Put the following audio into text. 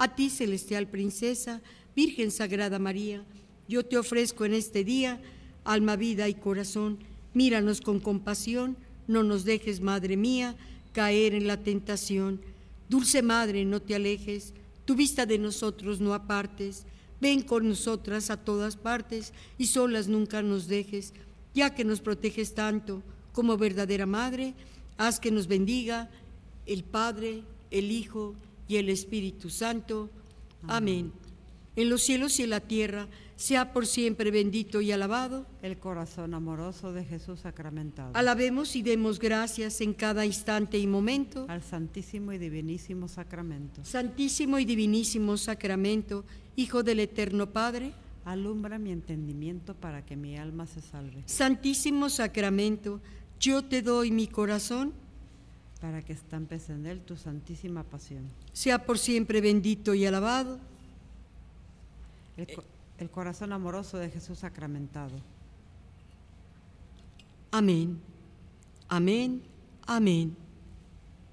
A ti, celestial princesa, Virgen Sagrada María, yo te ofrezco en este día alma, vida y corazón. Míranos con compasión, no nos dejes, Madre mía, caer en la tentación. Dulce Madre, no te alejes, tu vista de nosotros no apartes. Ven con nosotras a todas partes y solas nunca nos dejes. Ya que nos proteges tanto como verdadera Madre, haz que nos bendiga el Padre, el Hijo y el Espíritu Santo. Amén. En los cielos y en la tierra, sea por siempre bendito y alabado el corazón amoroso de Jesús sacramentado. Alabemos y demos gracias en cada instante y momento Al Santísimo y Divinísimo Sacramento. Santísimo y Divinísimo Sacramento, Hijo del Eterno Padre, alumbra mi entendimiento para que mi alma se salve. Santísimo Sacramento, yo te doy mi corazón, para que estampes en él tu santísima pasión. Sea por siempre bendito y alabado el corazón amoroso de Jesús sacramentado. Amén, amén, amén.